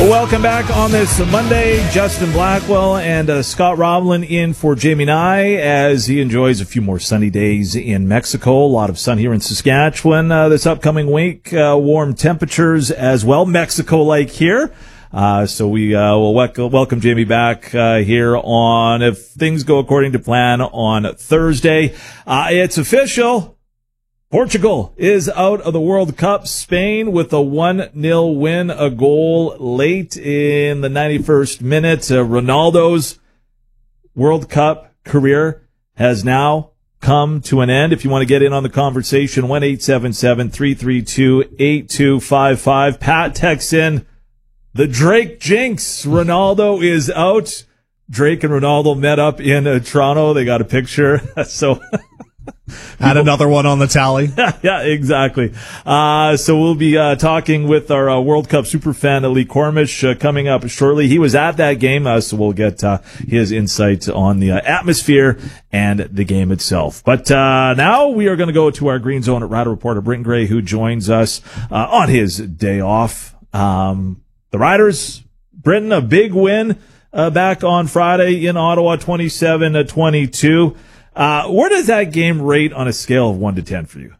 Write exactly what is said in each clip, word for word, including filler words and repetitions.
Welcome back on this Monday. Justin Blackwell and uh, Scott Roblin in for Jamie Nye as he enjoys a few more sunny days in Mexico. A lot of sun here in Saskatchewan uh, this upcoming week. Uh, warm temperatures as well, Mexico-like here. Uh, so we uh, will wel- welcome Jamie back uh, here on, if things go according to plan, on Thursday. Uh, it's official. Portugal is out of the World Cup. Spain with a one nil win, a goal late in the ninety-first minute. Uh, Ronaldo's World Cup career has now come to an end. If you want to get in on the conversation, one eight seven seven, three three two, eight two five five. Pat texts in, the Drake jinx. Ronaldo is out. Drake and Ronaldo met up in uh, Toronto. They got a picture. so... Add another one on the tally. yeah, exactly. Uh, so we'll be uh, talking with our uh, World Cup superfan, Lee Cormish, uh, coming up shortly. He was at that game, uh, so we'll get uh, his insight on the uh, atmosphere and the game itself. But uh, now we are going to go to our Green Zone at Rider reporter, Britton Gray, who joins us uh, on his day off. Um, the Riders, Britton, a big win uh, back on Friday in Ottawa, twenty-seven to twenty-two. Uh, where does that game rate on a scale of one to ten for you?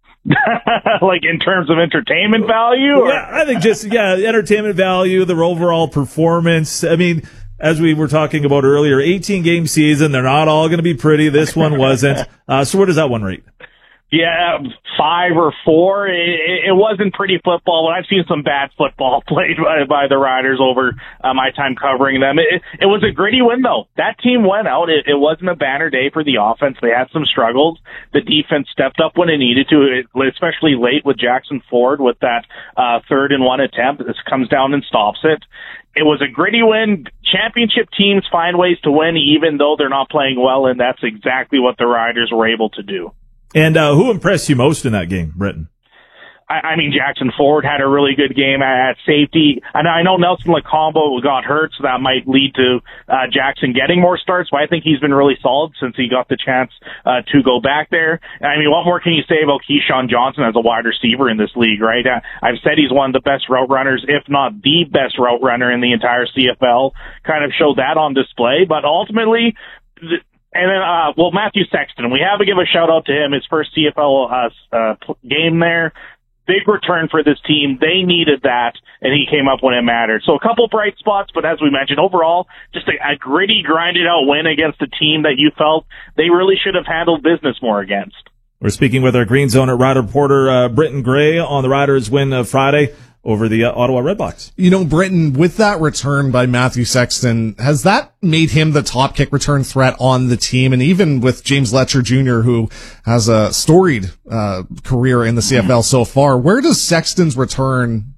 Like in terms of entertainment value? Or? Yeah, I think just, yeah, entertainment value, the overall performance. I mean, as we were talking about earlier, eighteen game season, they're not all going to be pretty. This one wasn't. Uh, so where does that one rate? Yeah, five or four. It, it wasn't pretty football, but I've seen some bad football played by, by the Riders over uh, my time covering them. It, it was a gritty win, though. That team went out. It, it wasn't a banner day for the offense. They had some struggles. The defense stepped up when it needed to, especially late with Jackson Ford with that uh, third and one attempt. This comes down and stops it. It was a gritty win. Championship teams find ways to win even though they're not playing well, and that's exactly what the Riders were able to do. And uh, who impressed you most in that game, Britton? I, I mean, Jackson Ford had a really good game at safety. And I know Nelson Lacombo got hurt, so that might lead to uh, Jackson getting more starts, but I think he's been really solid since he got the chance uh, to go back there. And I mean, what more can you say about Keyshawn Johnson as a wide receiver in this league, right? Uh, I've said he's one of the best route runners, if not the best route runner in the entire C F L. Kind of showed that on display, but ultimately... Th- And then, uh, well, Matthew Sexton, we have to give a shout out to him, his first C F L uh, uh, game there. Big return for this team. They needed that, and he came up when it mattered. So a couple bright spots, but as we mentioned, overall, just a, a gritty, grinded-out win against a team that you felt they really should have handled business more against. We're speaking with our Green Zone at Rider reporter, uh, Britton Gray, on the Riders' win uh, Friday over the uh, Ottawa Redblacks. You know, Britton, with that return by Matthew Sexton, has that made him the top kick return threat on the team? And even with James Letcher Junior, who has a storied uh, career in the C F L so far, where does Sexton's return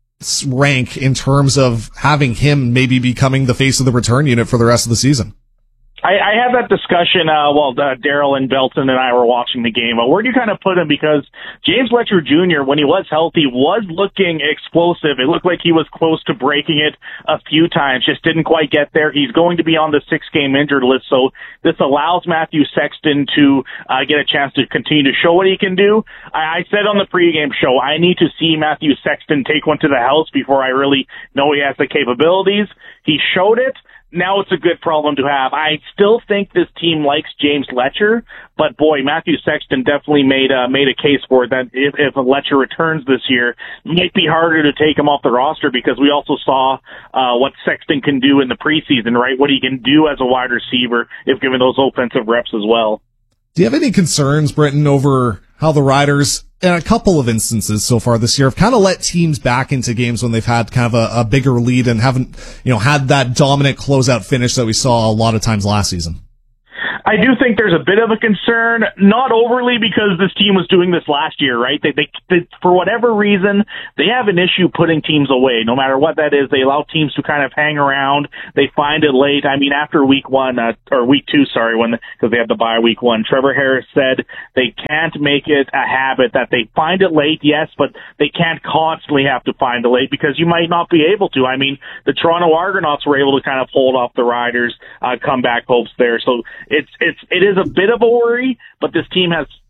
rank in terms of having him maybe becoming the face of the return unit for the rest of the season? I, I had that discussion uh, while uh, Daryl and Belton and I were watching the game. But where do you kind of put him? Because James Letcher Junior, when he was healthy, was looking explosive. It looked like he was close to breaking it a few times, just didn't quite get there. He's going to be on the six-game injured list, so this allows Matthew Sexton to uh, get a chance to continue to show what he can do. I, I said on the pregame show, I need to see Matthew Sexton take one to the house before I really know he has the capabilities. He showed it. Now it's a good problem to have. I still think this team likes James Letcher, but boy, Matthew Sexton definitely made a, made a case for it that if, if Letcher returns this year, it might be harder to take him off the roster because we also saw uh, what Sexton can do in the preseason, right? What he can do as a wide receiver if given those offensive reps as well. Do you have any concerns, Britton, over how the Riders, in a couple of instances so far this year, have kind of let teams back into games when they've had kind of a, a bigger lead and haven't, you know, had that dominant closeout finish that we saw a lot of times last season? I do think there's a bit of a concern, not overly because this team was doing this last year, right? They, they, they, for whatever reason, they have an issue putting teams away. No matter what that is, they allow teams to kind of hang around. They find it late. I mean, after week one, uh, or week two, sorry, when, because they have to bye week one, Trevor Harris said they can't make it a habit that they find it late, yes, but they can't constantly have to find it late because you might not be able to. I mean, the Toronto Argonauts were able to kind of hold off the Riders, uh, comeback hopes there. So it's, It's it is a bit of a worry, but this team has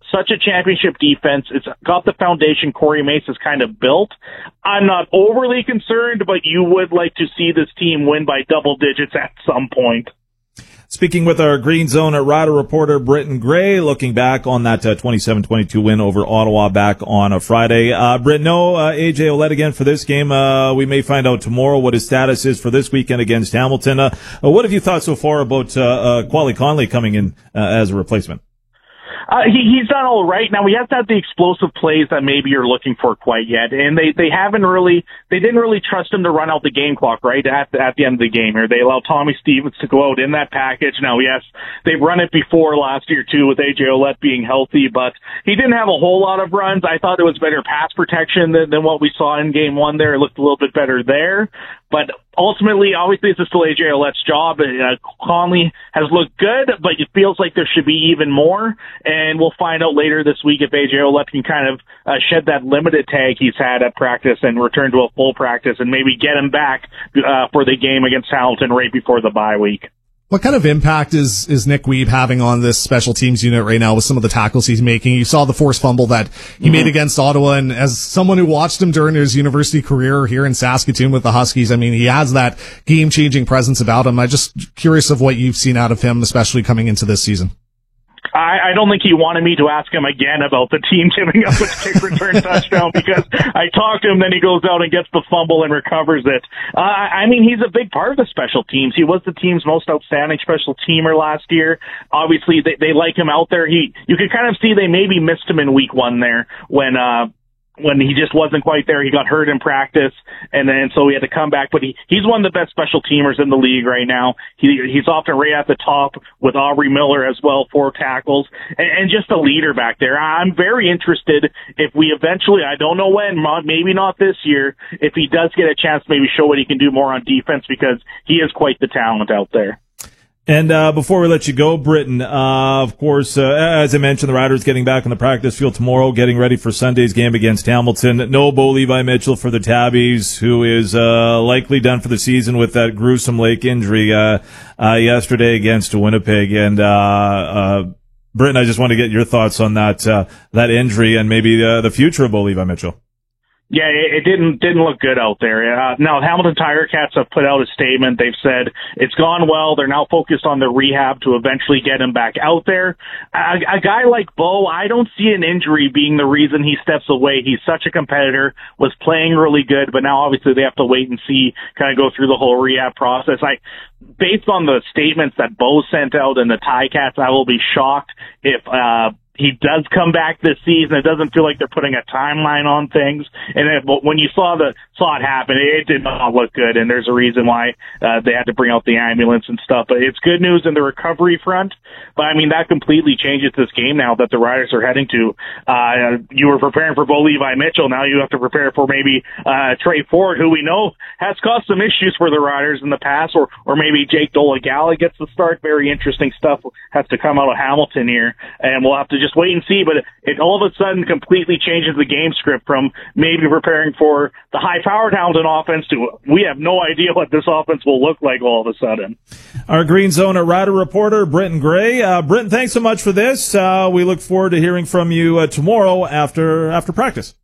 such a championship defense. It's got the foundation Corey Mace has kind of built. I'm not overly concerned, but you would like to see this team win by double digits at some point. Speaking with our Green Zone Rider reporter, Britton Gray, looking back on that uh, twenty-seven twenty-two win over Ottawa back on a Friday. Uh, Britton, no uh, A J Ouellette again for this game. Uh, we may find out tomorrow what his status is for this weekend against Hamilton. Uh, what have you thought so far about uh, uh, Quali Conley coming in uh, as a replacement? Uh, he, he's done all right. Now, he hasn't had the explosive plays that maybe you're looking for quite yet. And they, they haven't really, they didn't really trust him to run out the game clock, right, at the, at the end of the game here. They allowed Tommy Stevens to go out in that package. Now, yes, they've run it before last year, too, with A J Ouellette being healthy, but he didn't have a whole lot of runs. I thought it was better pass protection than, than what we saw in game one there. It looked a little bit better there. But ultimately, obviously, this is still A J Ouellette's job. Uh, Conley has looked good, but it feels like there should be even more. And we'll find out later this week if A J Ouellette can kind of uh, shed that limited tag he's had at practice and return to a full practice and maybe get him back uh, for the game against Hamilton right before the bye week. What kind of impact is, is Nick Weeb having on this special teams unit right now with some of the tackles he's making? You saw the forced fumble that he mm-hmm. made against Ottawa, and as someone who watched him during his university career here in Saskatoon with the Huskies, I mean, he has that game-changing presence about him. I'm just curious of what you've seen out of him, especially coming into this season. I, I don't think he wanted me to ask him again about the team giving up a kick return touchdown because I talked to him, then he goes out and gets the fumble and recovers it. Uh, I mean, he's a big part of the special teams. He was the team's most outstanding special teamer last year. Obviously, they, they like him out there. He, you could kind of see they maybe missed him in week one there when, uh, when he just wasn't quite there. He got hurt in practice, and then so he had to come back. But he, he's one of the best special teamers in the league right now. He, he's often right at the top with Aubrey Miller as well, four tackles, and, and just a leader back there. I'm very interested if we eventually, I don't know when, maybe not this year, if he does get a chance to maybe show what he can do more on defense because he is quite the talent out there. And uh before we let you go, Britton, uh of course, uh, as I mentioned, the Riders getting back on the practice field tomorrow, getting ready for Sunday's game against Hamilton. No Bo Levi Mitchell for the Tabbies, who is uh likely done for the season with that gruesome leg injury uh, uh yesterday against Winnipeg. And uh uh Britton, I just want to get your thoughts on that uh that injury and maybe uh, the future of Bo Levi Mitchell. Yeah, it didn't didn't look good out there. Uh, now, Hamilton Tiger Cats have put out a statement. They've said it's gone well. They're now focused on the rehab to eventually get him back out there. A, a guy like Bo, I don't see an injury being the reason he steps away. He's such a competitor, was playing really good, but now obviously they have to wait and see, kind of go through the whole rehab process. I, based on the statements that Bo sent out and the Ticats, I will be shocked if uh he does come back this season. It doesn't feel like they're putting a timeline on things. And it, but when you saw the saw it happen, it, it did not look good. And there's a reason why uh, they had to bring out the ambulance and stuff. But it's good news in the recovery front. But I mean, that completely changes this game now that the Riders are heading to. Uh, you were preparing for Bo Levi Mitchell. Now you have to prepare for maybe uh, Trey Ford, who we know has caused some issues for the Riders in the past, or or maybe Jake Dolegala gets the start. Very interesting stuff has to come out of Hamilton here, and we'll have to just wait and see, but it all of a sudden completely changes the game script from maybe preparing for the high-powered Hamilton offense to we have no idea what this offense will look like all of a sudden. Our Green Zone Rider reporter, Britton Gray. Uh, Britton, thanks so much for this. Uh, we look forward to hearing from you uh, tomorrow after after practice.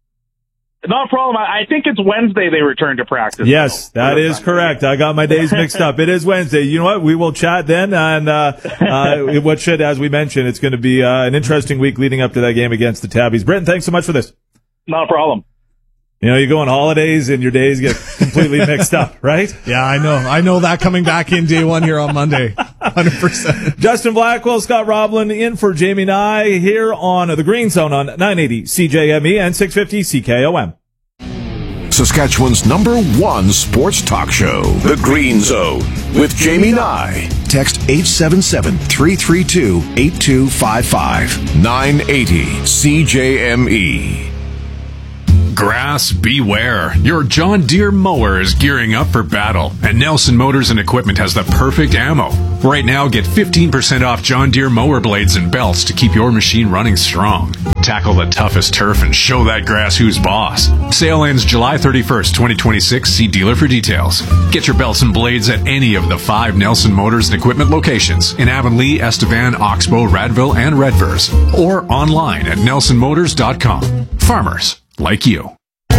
Not a problem. I think it's Wednesday they return to practice. Yes, that is correct. I got my days mixed up. It is Wednesday. You know what? We will chat then. And uh, uh, what should, as we mentioned, it's going to be uh, an interesting week leading up to that game against the Tabbies. Britton, thanks so much for this. Not a problem. You know, you go on holidays and your days get completely mixed up, right? Yeah, I know. I know that coming back in day one here on Monday. one hundred percent. Justin Blackwell, Scott Roblin in for Jamie Nye here on the Green Zone on nine eighty C J M E and six fifty C K O M. Saskatchewan's number one sports talk show, The Green Zone, with Jamie Nye. Text eight seven seven, three three two, eight two five five. nine eighty C J M E. Grass, beware. Your John Deere mower is gearing up for battle, and Nelson Motors and Equipment has the perfect ammo. Right now, get fifteen percent off John Deere mower blades and belts to keep your machine running strong. Tackle the toughest turf and show that grass who's boss. Sale ends July thirty-first, twenty twenty-six. See dealer for details. Get your belts and blades at any of the five Nelson Motors and Equipment locations in Avonlea, Estevan, Oxbow, Radville, and Redvers, or online at nelson motors dot com. Farmers like you.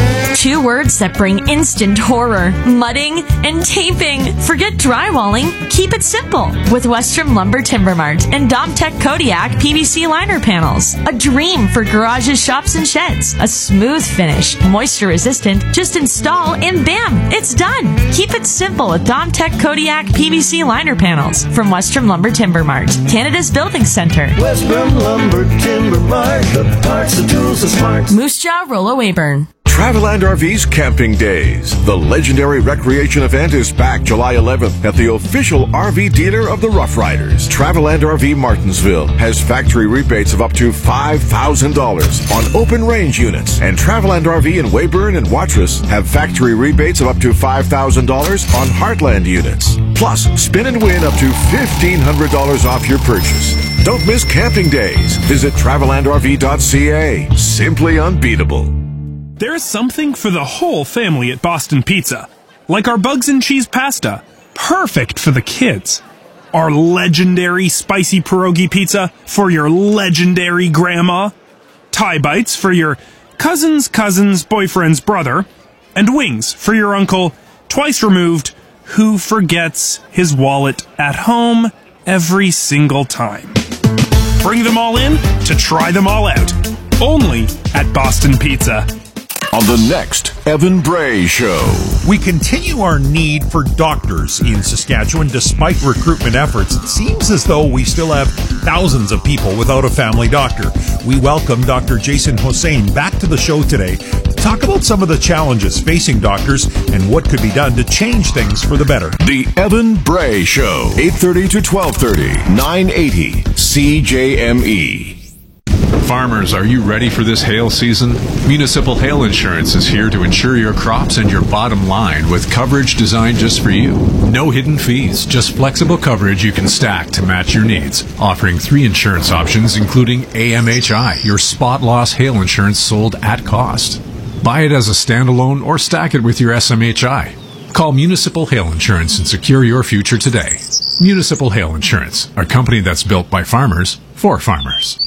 Two words that bring instant horror: mudding and taping. Forget drywalling. Keep it simple with Westrom Lumber Timber Mart and Domtech Kodiak P V C liner panels. A dream for garages, shops, and sheds. A smooth finish, moisture resistant. Just install and bam, it's done. Keep it simple with Domtech Kodiak P V C liner panels from Westrom Lumber Timber Mart, Canada's building center. Westrom Lumber Timber Mart, the parts, the tools, the smarts. Moose Jaw, Rollo Weyburn. Traveland R V's Camping Days. The legendary recreation event is back July eleventh at the official R V dealer of the Rough Riders. Traveland R V Martinsville has factory rebates of up to five thousand dollars on open range units. And Traveland R V in Weyburn and Watrous have factory rebates of up to five thousand dollars on Heartland units. Plus, spin and win up to fifteen hundred dollars off your purchase. Don't miss Camping Days. Visit traveland r v dot c a. Simply unbeatable. There's something for the whole family at Boston Pizza. Like our bugs and cheese pasta. Perfect for the kids. Our legendary spicy pierogi pizza for your legendary grandma. Thai bites for your cousin's cousin's boyfriend's brother. And wings for your uncle, twice removed, who forgets his wallet at home every single time. Bring them all in to try them all out. Only at Boston Pizza. On the next Evan Bray Show. We continue our need for doctors in Saskatchewan despite recruitment efforts. It seems as though we still have thousands of people without a family doctor. We welcome Doctor Jason Hossain back to the show today to talk about some of the challenges facing doctors and what could be done to change things for the better. The Evan Bray Show, eight thirty to twelve thirty, nine eighty C J M E. Farmers, are you ready for this hail season? Municipal Hail Insurance is here to insure your crops and your bottom line with coverage designed just for you. No hidden fees, just flexible coverage you can stack to match your needs. Offering three insurance options, including A M H I, your spot loss hail insurance sold at cost. Buy it as a standalone or stack it with your S M H I. Call Municipal Hail Insurance and secure your future today. Municipal Hail Insurance, a company that's built by farmers for farmers.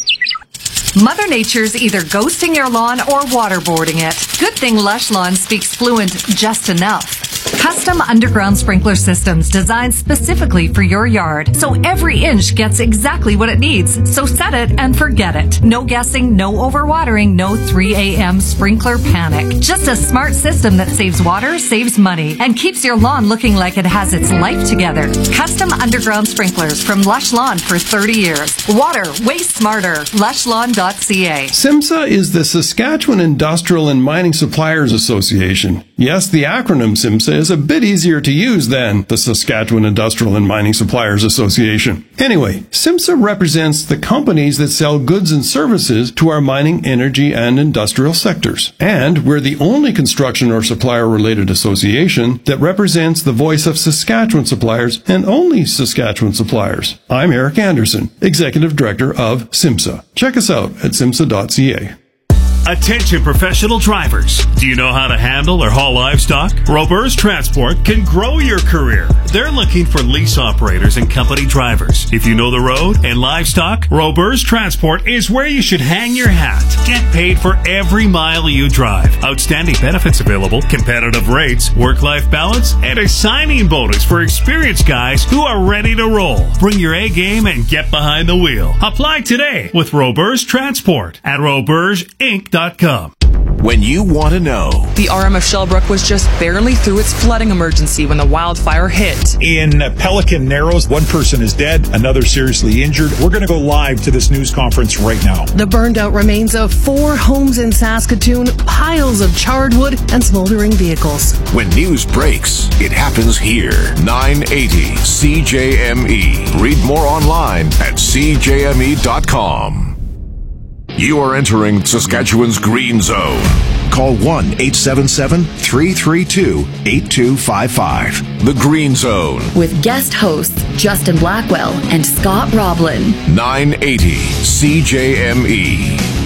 Mother Nature's either ghosting your lawn or waterboarding it. Good thing Lush Lawn speaks fluent just enough. Custom underground sprinkler systems designed specifically for your yard, so every inch gets exactly what it needs. So set it and forget it. No guessing, no overwatering, no three a.m. sprinkler panic. Just a smart system that saves water, saves money, and keeps your lawn looking like it has its life together. Custom underground sprinklers from Lush Lawn for thirty years. Water, way smarter. lush lawn dot c a. SIMSA is the Saskatchewan Industrial and Mining Suppliers Association. Yes, the acronym SIMSA is a bit easier to use than the Saskatchewan Industrial and Mining Suppliers Association. Anyway, SIMSA represents the companies that sell goods and services to our mining, energy, and industrial sectors. And we're the only construction or supplier-related association that represents the voice of Saskatchewan suppliers and only Saskatchewan suppliers. I'm Eric Anderson, Executive Director of SIMSA. Check us out at simsa dot c a. Attention professional drivers. Do you know how to handle or haul livestock? Robers Transport can grow your career. They're looking for lease operators and company drivers. If you know the road and livestock, Robers Transport is where you should hang your hat. Get paid for every mile you drive. Outstanding benefits available, competitive rates, work-life balance, and a signing bonus for experienced guys who are ready to roll. Bring your A game and get behind the wheel. Apply today with Robers Transport at robers inc dot com. When you want to know. The R M F Shellbrook was just barely through its flooding emergency when the wildfire hit. In Pelican Narrows, one person is dead, another seriously injured. We're going to go live to this news conference right now. The burned out remains of four homes in Saskatoon, piles of charred wood, and smoldering vehicles. When news breaks, it happens here. nine eighty C J M E. Read more online at c j m e dot com. You are entering Saskatchewan's Green Zone. Call one eight seven seven, three three two, eight two five five. The Green Zone. With guest hosts Justin Blackwell and Scott Roblin. nine eighty C J M E.